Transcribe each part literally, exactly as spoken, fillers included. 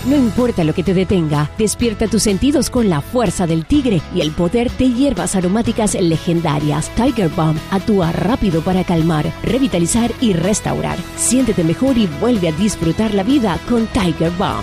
No importa lo que te detenga, despierta tus sentidos con la fuerza del tigre y el poder de hierbas aromáticas legendarias. Tiger Balm actúa rápido para calmar, revitalizar y restaurar. Siéntete mejor y vuelve a disfrutar la vida con Tiger Balm.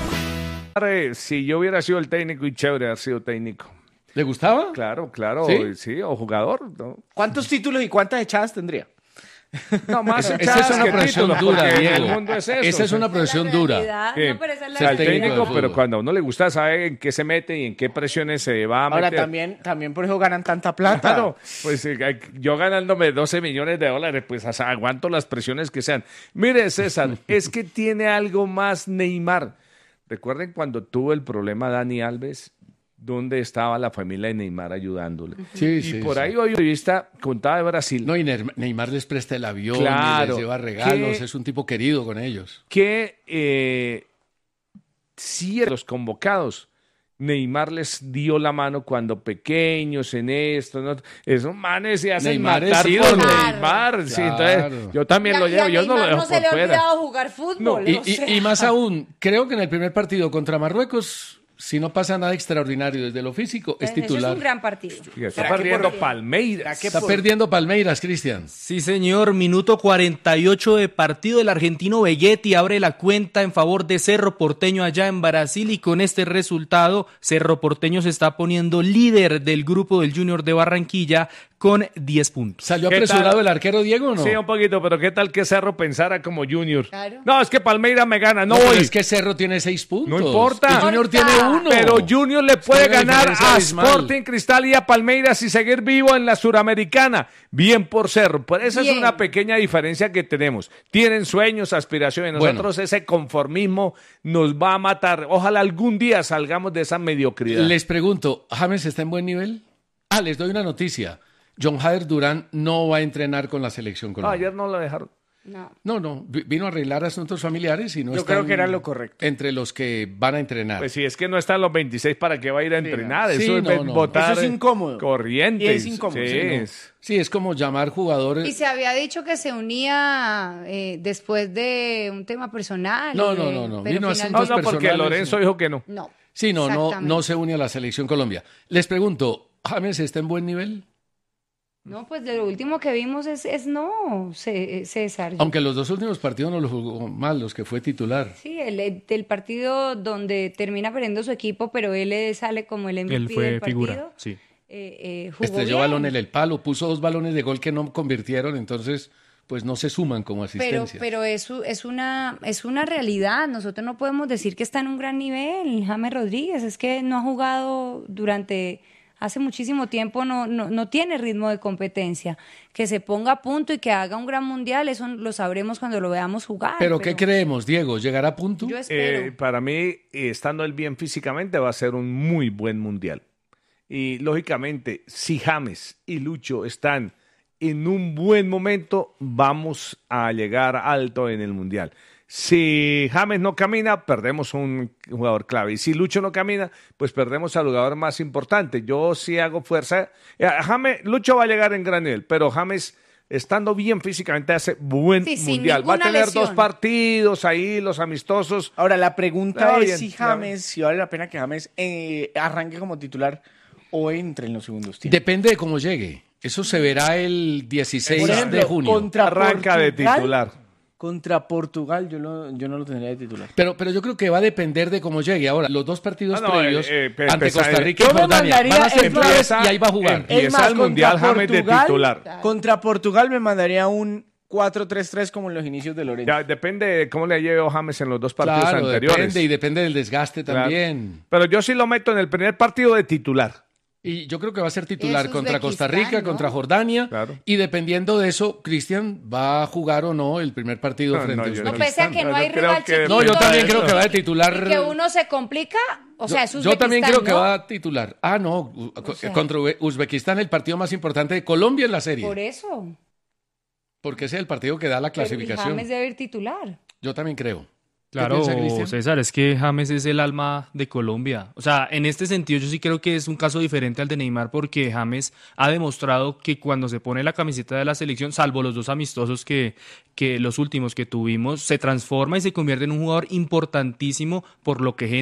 Si yo hubiera sido el técnico, y chévere haber sido técnico. ¿Le gustaba? Claro, claro, ¿Sí? sí, o jugador, ¿no? ¿Cuántos títulos y cuántas echadas tendría? No, más Esa echadas es una que profesión títulos, dura, porque Diego. el mundo es eso. Esa es una profesión dura. Sí. No, pero esa es la O sea, el técnico técnico, de fútbol. pero cuando a uno le gusta sabe en qué se mete y en qué presiones se va a Ahora meter. también, también por eso ganan tanta plata. Claro, pues eh, yo ganándome doce millones de dólares, pues o sea, aguanto las presiones que sean. Mire, César, es que tiene algo más Neymar. Recuerden cuando tuvo el problema Dani Alves, ¿dónde estaba la familia de Neymar ayudándole? Sí, y sí, por sí. ahí hoy vista contaba de Brasil. No, y Neymar les presta el avión, Claro, y les lleva regalos, que- es un tipo querido con ellos. que eh, si los convocados Neymar les dio la mano cuando pequeños en esto, ¿no? Esos manes se hacen Neymar es matar ídolo. por Neymar, sí, Claro. entonces yo también Y a- lo y llevo, a yo no lo Neymar dejo no se por le ha fuera. olvidado jugar fútbol. Y, o y- sea. y más aún, creo que en el primer partido contra Marruecos, si no pasa nada extraordinario desde lo físico, es Eso titular. es un gran partido. Y está ¿Será que perdiendo por- Palmeiras. ¿Será Está por- perdiendo Palmeiras, Cristian. Sí, señor. Minuto cuarenta y ocho de partido. El argentino Begetti abre la cuenta en favor de Cerro Porteño allá en Brasil y con este resultado Cerro Porteño se está poniendo líder del grupo del Junior de Barranquilla con diez puntos. ¿Salió ¿Qué apresurado tal? el arquero Diego o no? Sí, un poquito, pero ¿qué tal que Cerro pensara como Junior? Claro. No, es que Palmeiras me gana, no, No, pero voy. es que Cerro tiene seis puntos. No importa. Y Junior Importa. tiene uno. Pero Junior le puede una ganar diferencia a abismal. Sporting Cristal y a Palmeiras y seguir vivo en la Suramericana. Bien por Cerro. Por esa Bien. es una pequeña diferencia que tenemos. Tienen sueños, aspiraciones. Bueno. Nosotros ese conformismo nos va a matar. Ojalá algún día salgamos de esa mediocridad. Les pregunto, ¿James está en buen nivel? Ah, les doy una noticia. John Jader Durán no va a entrenar con la selección No, colombiana. ayer no lo dejaron. No. No, no, vi- vino a arreglar asuntos familiares y no Yo está creo que era lo correcto. entre los que van a entrenar. Pues si es que no están los veintiséis, ¿para qué va a ir a entrenar? no. Eso Sí, es no, no. botar Eso es incómodo. corriente. Y es incómodo, Sí, sí, no. es- Sí, es como llamar jugadores. Y se había dicho que se unía eh, después de un tema personal. No, y no, de- no, no, pero vino a finalmente- No, asuntos no, porque personales, Lorenzo sí. dijo que no. No. Sí, no, no, Exactamente. no se une a la selección Colombia. Les pregunto, ¿James está en buen nivel? No, pues de lo último que vimos es, es no, C- César. Aunque los dos últimos partidos no los jugó mal, los que fue titular. Sí, el, el partido donde termina perdiendo su equipo, pero él eh, sale como el M V P Él fue del partido. figura, sí. Eh, eh, jugó Estrelló bien. balón en el palo, puso dos balones de gol que no convirtieron, entonces pues no se suman como Pero, asistencia. pero es, u- es, una, es una realidad. Nosotros no podemos decir que está en un gran nivel. James Rodríguez es que no ha jugado durante hace muchísimo tiempo, no, no, no tiene ritmo de competencia. Que se ponga a punto y que haga un gran mundial, eso lo sabremos cuando lo veamos jugar. ¿Pero qué creemos, Diego? ¿Llegará a punto? Yo espero. Eh, para mí, eh, estando él bien físicamente, va a ser un muy buen mundial. Y lógicamente, si James y Lucho están en un buen momento, vamos a llegar alto en el mundial. Si James no camina, perdemos un jugador clave. Y si Lucho no camina, pues perdemos al jugador más importante. Yo sí hago fuerza. Eh, James, Lucho va a llegar en gran nivel, pero James, estando bien físicamente, hace buen Sí, sin mundial. Va a ninguna tener lesión. dos partidos ahí, los amistosos. Ahora, la pregunta Ah, es bien, si claro. James, si vale la pena que James eh, arranque como titular o entre en los segundos tiempos. Depende de cómo llegue. Eso se verá el dieciséis Por ejemplo, de junio. contra Arranca de Portugal, titular. Contra Portugal yo, lo- yo no lo tendría de titular. Pero, pero yo creo que va a depender de cómo llegue. Ahora, los dos partidos Ah, no, previos eh, eh, pe- ante empezar- Costa Rica y Yo me Jordania mandaría- van a ser es más, claves y ahí va a jugar. em- Empieza el Mundial James de titular. Contra Portugal me mandaría un cuatro tres tres como en los inicios de Lorenzo. Ya, depende de cómo le lleve James en los dos partidos Claro, anteriores. depende y depende del desgaste Claro. también. Pero yo sí lo meto en el primer partido de titular. Y yo creo que va a ser titular Es contra Costa Uzbekistán, Rica, ¿no? contra Jordania. Claro. Y dependiendo de eso, Cristian va a jugar o no el primer partido No, frente no, a yo No, Uzbekistán. pese a que no Yo hay creo rival que- chiquito. No, yo también y- creo que va de titular. Y que uno se complica, o sea, es yo, yo también Uzbekistán, creo que ¿no? va a titular. Ah, no, u- co- sea. contra Ube- Uzbekistán, el partido más importante de Colombia en la serie. Por eso. Porque ese es el partido que da la Pero y clasificación. James debe ir titular. Yo también creo. ¿Qué Claro, piensa, Cristian? César, es que James es el alma de Colombia. O sea, en este sentido yo sí creo que es un caso diferente al de Neymar porque James ha demostrado que cuando se pone la camiseta de la selección, salvo los dos amistosos que, que los últimos que tuvimos, se transforma y se convierte en un jugador importantísimo por lo que genera.